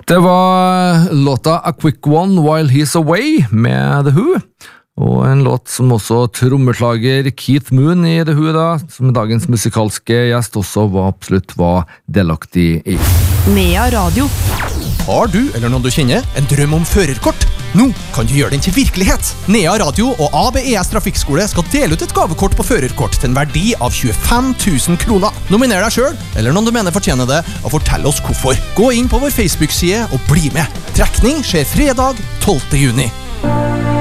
Det var låta A Quick One While He's Away med The Who, og en låt som også trommeslager Keith Moon i The Who, da, som dagens musikalske gjest også absolutt var delaktig i. Nea Radio. Har du, eller noen du kjenner, en drøm om førerkort? Nå kan du gjøre den til virkelighet! Nea Radio og ABES Trafikkskole skal dele ut et gavekort på førerkort til en verdi av 25 000 kroner. Nominer deg selv, eller noen du mener fortjener det, og fortell oss hvorfor. Gå inn på vår Facebook-side og bli med. Trekning skjer fredag 12. juni.